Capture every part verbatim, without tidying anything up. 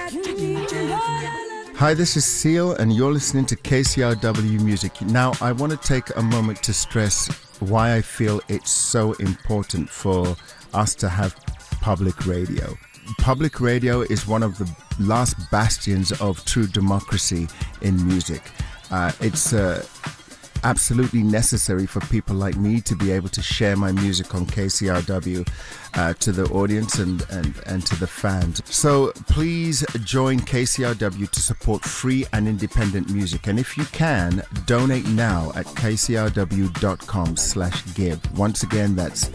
Hi, this is Seal, and you're listening to K C R W Music. Now, I want to take a moment to stress why I feel it's so important for us to have public radio. Public radio is one of the last bastions of true democracy in music. Uh, it's uh, absolutely necessary for people like me to be able to share my music on K C R W uh, to the audience and, and, and to the fans. So please join K C R W to support free and independent music. And if you can, donate now at kcrw.com slash give. Once again, that's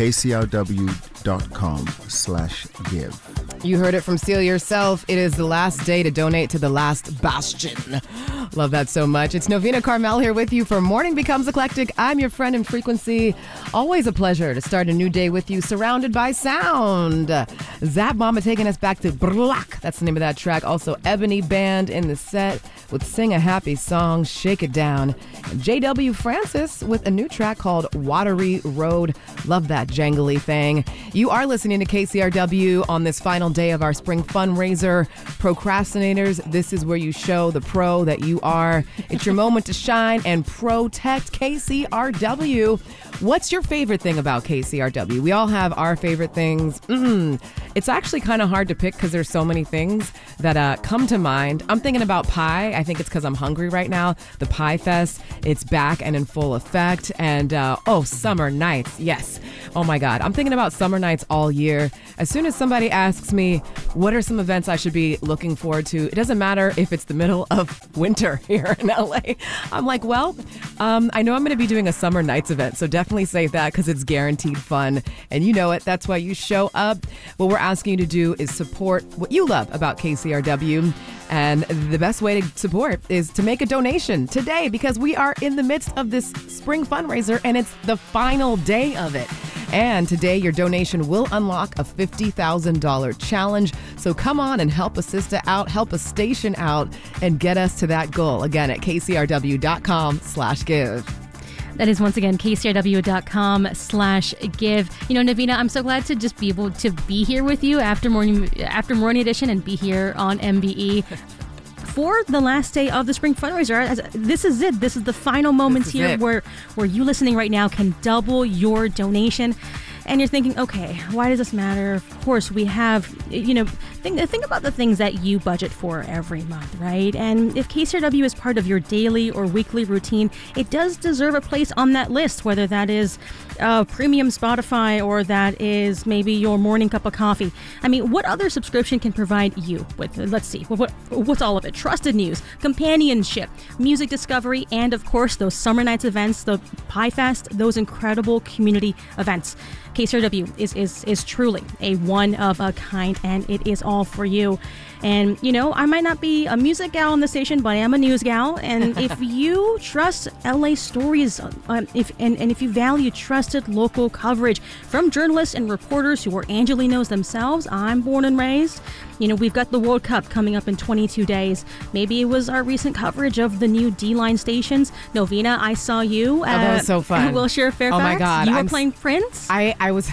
kcrw.com slash give. You heard it from Seal yourself. It is the last day to donate to the last bastion. Love that so much. It's Novena Carmel here with you for Morning Becomes Eclectic. I'm your friend in frequency. Always a pleasure to start a new day with you, surrounded by sound. Zap Mama taking us back to Black. That's the name of that track. Also, Ebony Band in the set with Sing a Happy Song, Shake It Down. And J W Francis with a new track called Watery Road. Love that jangly thing. You are listening to K C R W on this final day of our spring fundraiser. Procrastinators, this is where you show the pro that you are. It's your moment to shine and protect K C R W. What's your favorite thing about K C R W? We all have our favorite things. Mm, it's actually kind of hard to pick because there's so many things that uh, come to mind. I'm thinking about pie. I think it's because I'm hungry right now. The Pie Fest, it's back and in full effect. And uh, oh, summer nights. Yes. Oh my God. I'm thinking about summer nights all year. As soon as somebody asks me, what are some events I should be looking forward to? It doesn't matter if it's the middle of winter here in L A. I'm like, well, um, I know I'm going to be doing a summer nights event, so definitely save that because it's guaranteed fun. And you know it. That's why you show up. What we're asking you to do is support what you love about K C R W. And the best way to support is to make a donation today because we are in the midst of this spring fundraiser and it's the final day of it. And today, your donation will unlock a fifty thousand dollars challenge. So come on and help a sister out, help a station out, and get us to that goal. Again, at kcrw.com slash give. That is, once again, kcrw.com slash give. You know, Navina, I'm so glad to just be able to be here with you after morning, after morning edition and be here on M B E. For the last day of the spring fundraiser. This is it. This is the final moments here it. where where you listening right now can double your donation. And you're thinking, okay, why does this matter? Of course, we have, you know, think, think about the things that you budget for every month, right? And if K C R W is part of your daily or weekly routine, it does deserve a place on that list, whether that is uh, premium Spotify or that is maybe your morning cup of coffee. I mean, what other subscription can provide you with, let's see, what, what's all of it? Trusted news, companionship, music discovery, and of course, those summer nights events, the Pie Fest, those incredible community events. K C R W is, is, is truly a one of a kind, and it is all for you. And, you know, I might not be a music gal on the station, but I am a news gal. And if you trust L A stories, um, if and, and if you value trusted local coverage from journalists and reporters who are Angelinos themselves, I'm born and raised. You know, we've got the World Cup coming up in twenty-two days. Maybe it was our recent coverage of the new D-Line stations. Novena, I saw you at oh, that was so fun. Wilshire Fairfax. Oh my God. You were I'm playing Prince? I, I was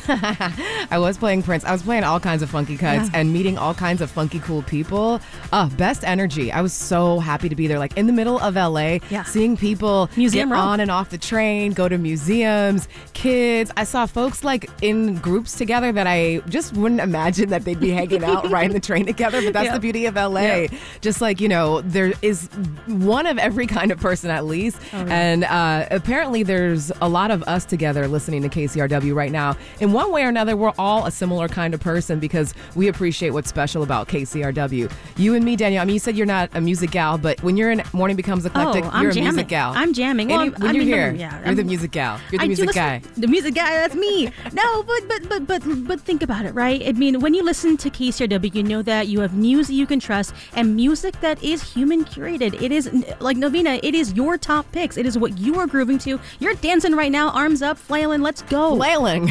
I was playing Prince. I was playing all kinds of funky cuts yeah. and meeting all kinds of funky cool people. Uh, best energy. I was so happy to be there. Like in the middle of L A, yeah. seeing people Museum get Row. on and off the train, go to museums, kids. I saw folks like in groups together that I just wouldn't imagine that they'd be hanging out riding the train together. But that's yeah. the beauty of L A. Yeah. Just like, you know, there is one of every kind of person at least. Oh, yeah. And uh, apparently there's a lot of us together listening to K C R W right now. In one way or another, we're all a similar kind of person because we appreciate what's special about K C R W. You and me, Danielle, I mean, you said you're not a music gal, but when you're in Morning Becomes Eclectic, oh, you're jamming. a music gal. I'm jamming. Well, Any, when I you're mean, here, yeah, you're I'm, the music gal. You're the I music listen, guy. The music guy, that's me. No, but, but but but but think about it, right? I mean, when you listen to K C R W, you know that you have news that you can trust and music that is human curated. It is, like Novena, it is your top picks. It is what you are grooving to. You're dancing right now, arms up, flailing. Let's go. Flailing.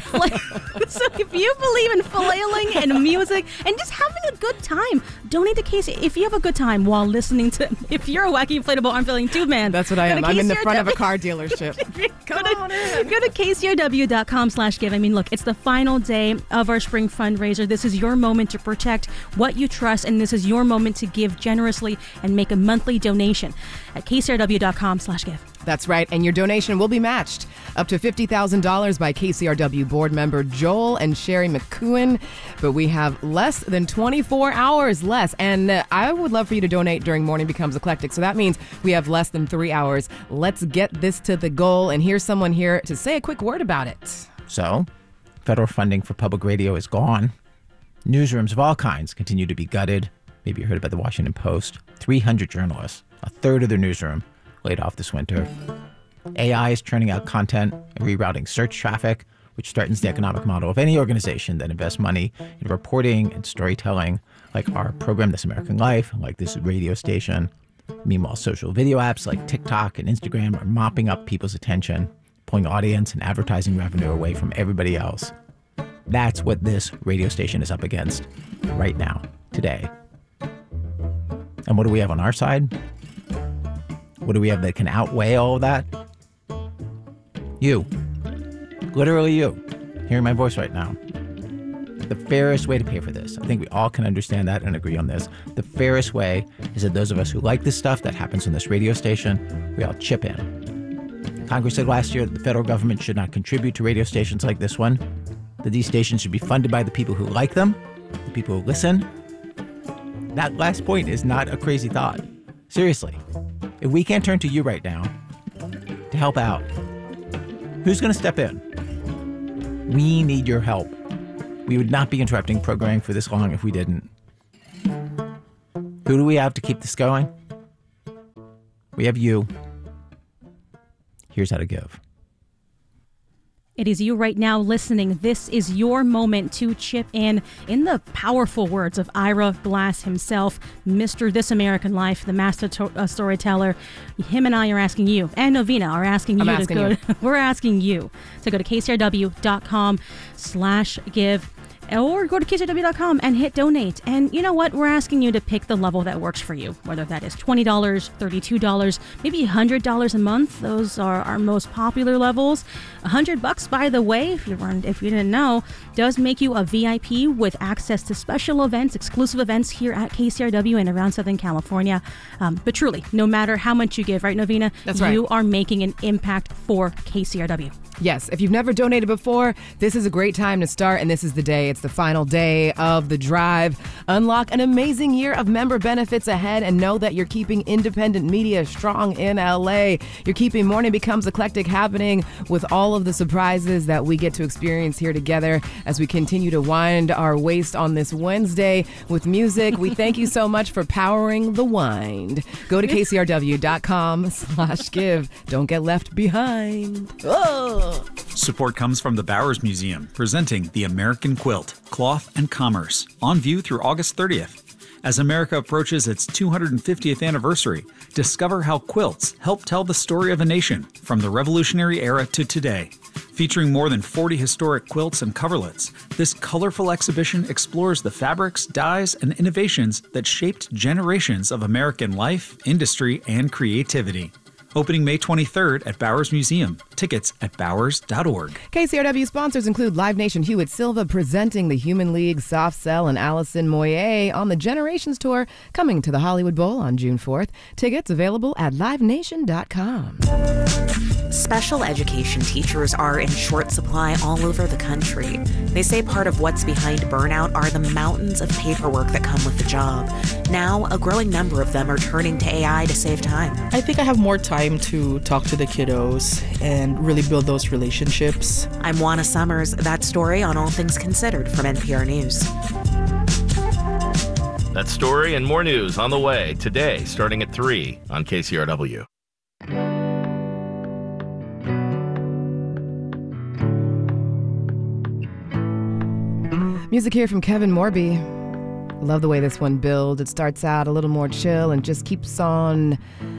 So if you believe in flailing and music and just having a good time, donate to K C. If you have a good time while listening to, if you're a wacky inflatable arm flailing tube man, that's what I am. I'm in the front of a car dealership. Come go on to, in. Go to kcrw.com slash give. I mean, look, it's the final day of our spring fundraiser. This is your moment to protect what what you trust, and this is your moment to give generously and make a monthly donation at kcrw.com slash give. That's right, and your donation will be matched up to fifty thousand dollars by K C R W board member Joel and Sherry McCoon. But we have less than twenty-four hours less, and uh, I would love for you to donate during Morning Becomes Eclectic. So that means we have less than three hours. Let's get this to the goal, and here's someone here to say a quick word about it. So, federal funding for public radio is gone. Newsrooms of all kinds continue to be gutted. Maybe you heard about the Washington Post. three hundred journalists, a third of their newsroom, laid off this winter. A I is churning out content and rerouting search traffic, which threatens the economic model of any organization that invests money in reporting and storytelling, like our program, This American Life, like this radio station. Meanwhile, social video apps like TikTok and Instagram are mopping up people's attention, pulling audience and advertising revenue away from everybody else. That's what this radio station is up against right now, today. And what do we have on our side? What do we have that can outweigh all of that? You. Literally you. Hearing my voice right now. The fairest way to pay for this, I think we all can understand that and agree on this. The fairest way is that those of us who like this stuff that happens on this radio station, we all chip in. Congress said last year that the federal government should not contribute to radio stations like this one, that these stations should be funded by the people who like them, the people who listen. That last point is not a crazy thought. Seriously. If we can't turn to you right now to help out, who's going to step in? We need your help. We would not be interrupting programming for this long if we didn't. Who do we have to keep this going? We have you. Here's how to give. It is you right now listening. This is your moment to chip in. In the powerful words of Ira Glass himself, Mister This American Life, the master to- uh, storyteller, him and I are asking you, and Novena are asking I'm you asking to go. you. We're asking you to go to kcrw.com slash give. Or go to k c r w dot com and hit donate. And you know what? We're asking you to pick the level that works for you, whether that is twenty dollars, thirty-two dollars, maybe one hundred dollars a month. Those are our most popular levels. one hundred bucks, by the way, if you weren't, if you didn't know, does make you a V I P with access to special events, exclusive events here at K C R W and around Southern California. Um, but truly, no matter how much you give, right, Novena? That's right. You are making an impact for K C R W. Yes, if you've never donated before, this is a great time to start, and this is the day. It's the final day of the drive. Unlock an amazing year of member benefits ahead, and know that you're keeping independent media strong in L A. You're keeping Morning Becomes Eclectic happening with all of the surprises that we get to experience here together as we continue to wind our waist on this Wednesday with music. We thank you so much for powering the wind. Go to kcrw.com slash give. Don't get left behind. Oh. Support comes from the Bowers Museum, presenting The American Quilt, Cloth and Commerce, on view through August thirtieth. As America approaches its two hundred fiftieth anniversary, discover how quilts help tell the story of a nation from the Revolutionary era to today. Featuring more than forty historic quilts and coverlets, this colorful exhibition explores the fabrics, dyes, and innovations that shaped generations of American life, industry, and creativity. Opening May twenty-third at Bowers Museum. Tickets at bowers dot org. K C R W sponsors include Live Nation Hewitt Silva presenting the Human League, Soft Cell, and Allison Moyer on the Generations Tour, coming to the Hollywood Bowl on June fourth. Tickets available at live nation dot com. Special education teachers are in short supply all over the country. They say part of what's behind burnout are the mountains of paperwork that come with the job. Now, a growing number of them are turning to A I to save time. I think I have more time to talk to the kiddos and really build those relationships. I'm Juana Summers. That story on All Things Considered from N P R News. That story and more news on the way today, starting at three on K C R W. Music here from Kevin Morby. Love the way this one builds. It starts out a little more chill and just keeps on